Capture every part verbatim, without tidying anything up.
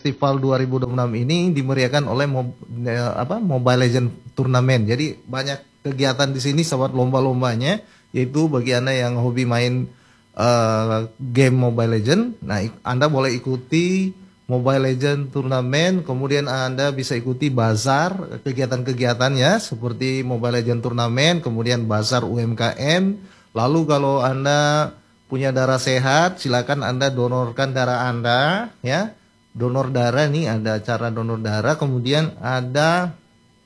Festival dua ribu dua puluh enam ini dimeriahkan oleh mob, eh, apa, Mobile Legend Turnamen. Jadi banyak kegiatan di sini sobat lomba-lombanya, yaitu bagi Anda yang hobi main eh, game Mobile Legend. Nah, ik- Anda boleh ikuti Mobile Legend Turnamen, kemudian Anda bisa ikuti bazar, kegiatan-kegiatannya seperti Mobile Legend Turnamen, kemudian bazar U M K M. Lalu kalau Anda punya darah sehat, silakan Anda donorkan darah Anda, ya. Donor darah nih, ada acara donor darah, kemudian ada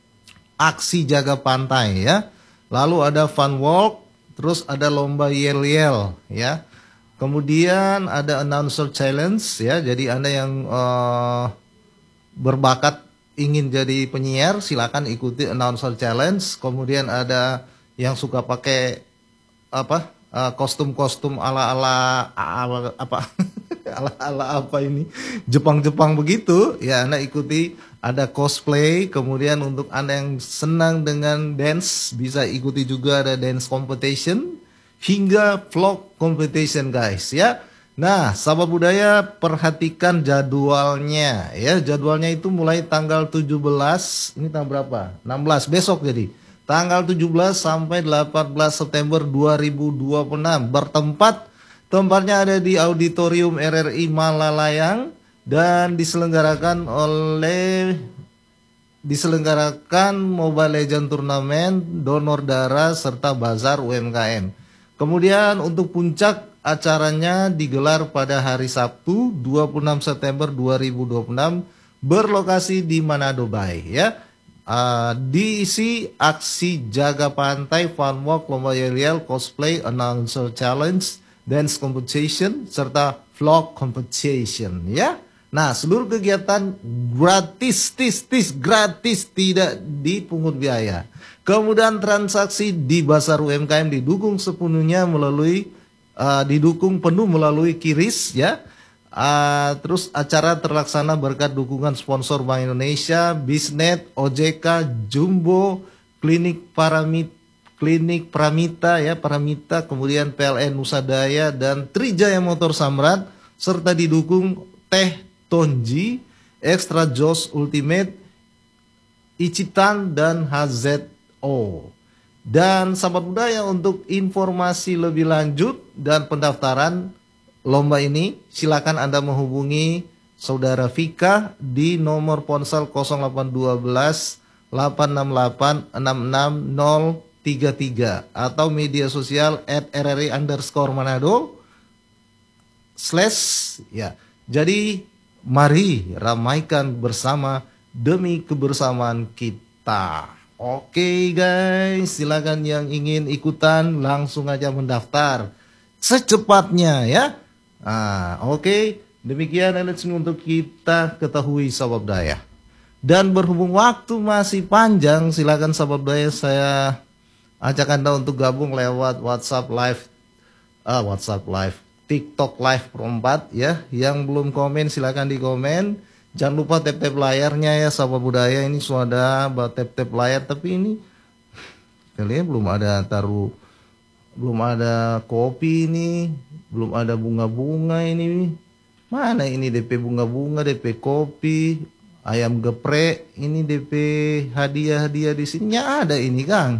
aksi jaga pantai, ya. Lalu ada fun walk, terus ada lomba yel-yel, ya. Kemudian ada announcer challenge, ya. Jadi Anda yang eh, berbakat ingin jadi penyiar, silakan ikuti announcer challenge. Kemudian ada yang suka pakai apa, eh, kostum-kostum ala-ala ala- apa ala-ala apa ini, Jepang-Jepang begitu ya, Anda ikuti. Ada cosplay, kemudian untuk Anda yang senang dengan dance bisa ikuti juga, ada dance competition hingga vlog competition guys, ya. Nah, sahabat budaya, perhatikan jadwalnya ya. Jadwalnya itu mulai tanggal tujuh belas, ini tanggal berapa? enam belas besok, jadi tanggal tujuh belas sampai delapan belas September dua ribu dua puluh enam. Bertempat, tempatnya ada di Auditorium R R I Malalayang dan diselenggarakan oleh diselenggarakan Mobile Legend Turnamen, donor darah serta bazar U M K M. Kemudian untuk puncak acaranya digelar pada hari Sabtu dua puluh enam September dua ribu dua puluh enam berlokasi di Manado Bay, ya. Uh, diisi aksi jaga pantai, fun walk, lomba yel-yel, cosplay, announcer challenge, dance competition, serta vlog competition, ya. Nah, seluruh kegiatan gratis, tis, tis, gratis, tidak dipungut biaya. Kemudian transaksi di Pasar U M K M didukung sepenuhnya melalui, uh, didukung penuh melalui Kiris, ya. Uh, terus acara terlaksana berkat dukungan sponsor Bank Indonesia, Bisnet, O J K, Jumbo, Klinik Paramit, Klinik Pramita, ya, Paramita, kemudian P L N Nusa Daya dan Trijaya Motor Samrat, serta didukung Teh Tonji, Extra Joss Ultimate, Icitan dan H Z O. Dan sahabat budaya, untuk informasi lebih lanjut dan pendaftaran lomba ini, silakan Anda menghubungi Saudara Vika di nomor ponsel nol delapan satu dua delapan enam delapan enam enam nol tiga tiga atau media sosial at rri underscore manado slash, ya. Jadi mari ramaikan bersama demi kebersamaan kita. Oke guys, silakan yang ingin ikutan langsung aja mendaftar secepatnya, ya. Nah, oke, demikian announcement untuk kita ketahui sahabat budaya. Dan berhubung waktu masih panjang, silakan sahabat budaya saya ajak Anda untuk gabung lewat WhatsApp live, ah, WhatsApp live, TikTok live perempat, ya. Yang belum komen silakan di komen. Jangan lupa tap-tap layarnya ya sahabat budaya. Ini sudah tap-tap layar, tapi ini kalian belum ada taruh, belum ada kopi ini, belum ada bunga-bunga ini. Mana ini D P bunga-bunga, D P kopi, ayam geprek, ini D P hadiah-hadiah di sini. Ya ada ini Kang.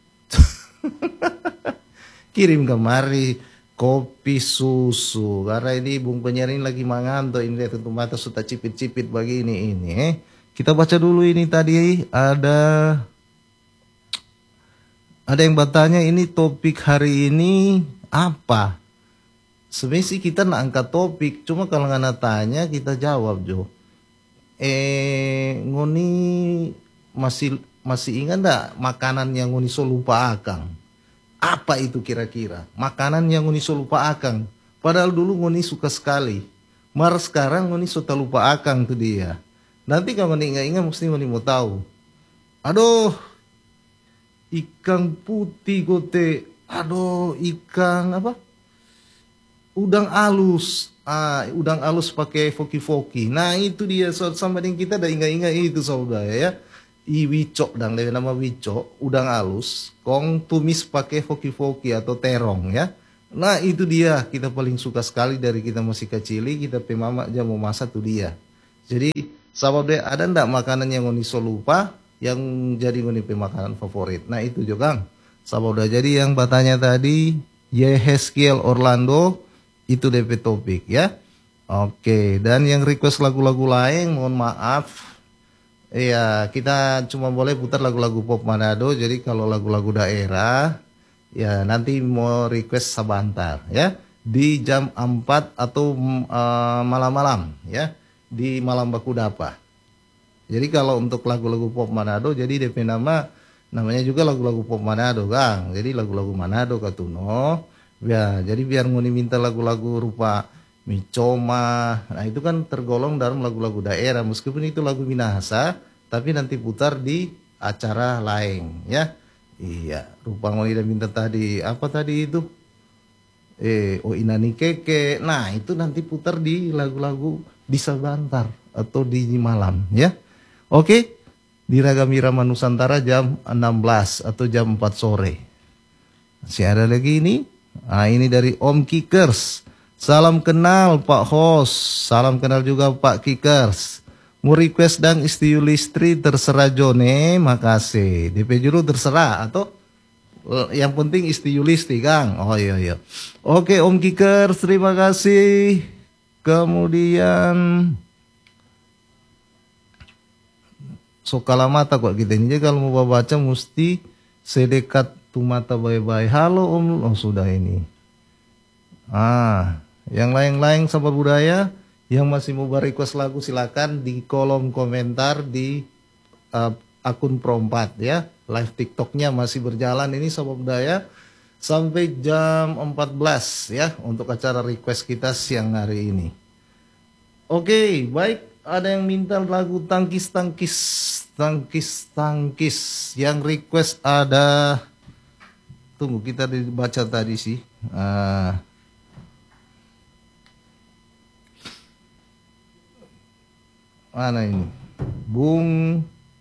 Kirim kemari kopi susu, karena ini Bung Penyiar ini lagi manganto, ini lihat tutup mata sudah cipit-cipit begini ini. Eh. Kita baca dulu ini tadi ada ada yang bertanya ini topik hari ini apa? Sebenarnya sih kita nak angkat topik, cuma kalau nggak tanya kita jawab Jo. Eh ngoni masih masih ingat nggak makanan yang ngoni so lupa akang? Apa itu kira-kira? Makanan yang ngoni so lupa akang. Padahal dulu ngoni suka sekali. Mar sekarang ngoni sudah lupa akang tuh dia. Nanti kalau ngoni ingat-ingat mesti ngoni mau tahu. Aduh, ikan putih gote. Aduh, ikan apa? Udang alus. Ah, udang alus pakai foki-foki. Nah, itu dia sama dengan kita ada ingat-ingat itu saudara ya. I wicok dan lebih nama wicok, udang alus, kong tumis pakai foki-foki atau terong ya. Nah, itu dia kita paling suka sekali dari kita masih kecil, kita pe mama aja mau masak tuh dia. Jadi sahabat budaya, ada ndak makanan yang ngoni so lupa yang jadi ngoni pe makanan favorit? Nah itu juga Kang. Sahabat budaya, jadi yang bertanya tadi Yehezkiel Orlando itu D P topik ya. Oke, dan yang request lagu-lagu lain mohon maaf. Iya, kita cuma boleh putar lagu-lagu pop Manado. Jadi kalau lagu-lagu daerah ya nanti mau request sebentar ya di jam empat atau uh, malam-malam ya di malam baku dapa. Jadi kalau untuk lagu-lagu pop Manado jadi D P nama namanya juga lagu-lagu pop Manado Kang. Jadi lagu-lagu Manado Katuno. Ya, jadi biar nguni minta lagu-lagu rupa Micoma. Nah, itu kan tergolong dalam lagu-lagu daerah meskipun itu lagu Minahasa, tapi nanti putar di acara lain ya. Iya, rupa ngoni dan minta tadi apa tadi itu? Eh, oh Inani Keke. Nah, itu nanti putar di lagu-lagu di sebentar atau di malam ya. Oke. Di Ragam Irama Nusantara jam enam belas atau jam empat sore. Masih ada lagi ini. Nah, ini dari Om Kikers. Salam kenal Pak Host. Salam kenal juga Pak Kikers. Mau request dan istiyu listri terserah Jone. Makasih. D P juru terserah atau yang penting istiyu listri Kang. Oh iya iya. Oke Om Kikers, terima kasih. Kemudian sokala mata kok kita ini. Jadi kalau mau baca mesti sedekat tu mata bye-bye. Halo Om. Oh sudah ini. Ah, yang lain-lain sahabat budaya yang masih mau request lagu silakan di kolom komentar di uh, akun Perompat ya. Live TikToknya masih berjalan ini sahabat budaya sampai jam empat belas ya untuk acara request kita siang hari ini. Oke, baik. Ada yang minta lagu tangkis-tangkis, tangkis-tangkis. Yang request ada, tunggu kita dibaca tadi sih. Uh, mana ini? Bung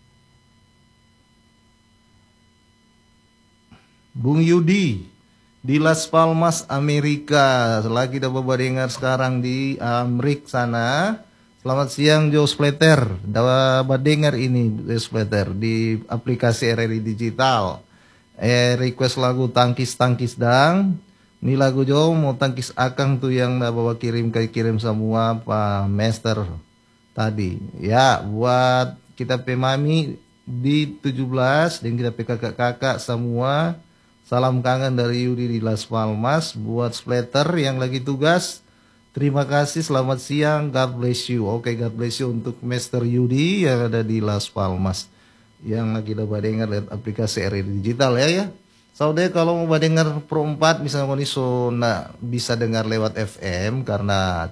Bung Yudi di Las Palmas, Amerika. Lagi dapat dengar sekarang di Amerika sana. Selamat siang Joe Splatter. Dapat dengar ini Joe Splatter di aplikasi R R I Digital. Eh request lagu tangkis-tangkis dang. Ini lagu Joe mau tangkis akang tuh yang dah bawa kirim kayak kirim semua Pak Master tadi. Ya, buat kita pemami di tujuh belas dan kita pe kakak-kakak semua. Salam kangen dari Yudi di Las Palmas. Buat Splatter yang lagi tugas, terima kasih, selamat siang, God bless you. Oke, God bless you untuk Master Yudi yang ada di Las Palmas. Yang lagi dapat dengar lihat aplikasi R R I Digital ya ya. Saudara kalau mau dengar Perompat misalnya koni so nah, bisa dengar lewat F M karena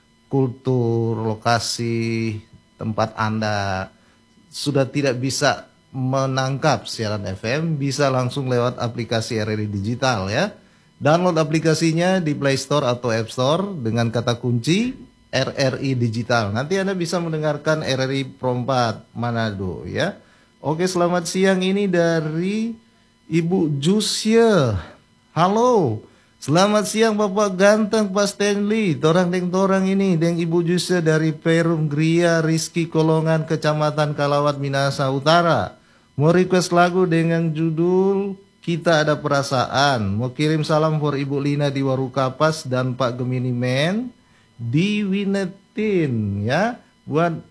kultur, lokasi, tempat Anda sudah tidak bisa menangkap siaran F M, bisa langsung lewat aplikasi R R I Digital ya. Download aplikasinya di Play Store atau App Store dengan kata kunci R R I Digital. Nanti Anda bisa mendengarkan R R I Perompat Manado ya. Oke, selamat siang ini dari Ibu Jusya. Halo. Selamat siang Bapak ganteng Pak Stanley. Torang deng torang ini deng Ibu Jusya dari Perum Gria Rizky Kolongan Kecamatan Kalawat Minahasa Utara. Mau request lagu dengan judul Kita Ada Perasaan. Mau kirim salam for Ibu Lina di Warukapas dan Pak Gemini Men di Winetin ya. Buat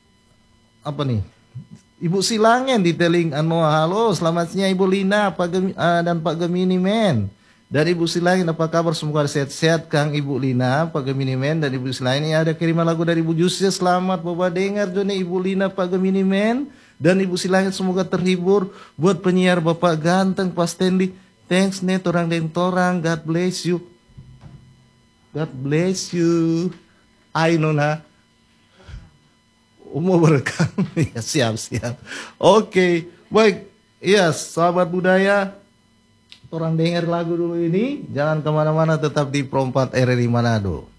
apa nih? Ibu Silangen di Teling Anoa. Halo, selamat siang Ibu Lina Pak Gem, uh, dan Pak Gemini Men. Dari Ibu Silangen apa kabar? Semoga sehat-sehat Kang Ibu Lina, Pak Gemini Men dan Ibu Silangen. Ini ada kiriman lagu dari Ibu Jusya. Selamat Bapak dengar Joni Ibu Lina Pak Gemini Men dan Ibu Silangen, semoga terhibur. Buat penyiar Bapak ganteng Pak Stanley. Thanks net orang dan torang. God bless you. God bless you. I know na. Umur berekam. Ya siap-siap. Oke, baik. Iya, sahabat budaya. Orang dengar lagu dulu ini. Jangan kemana-mana, tetap di Perompat R R I Manado.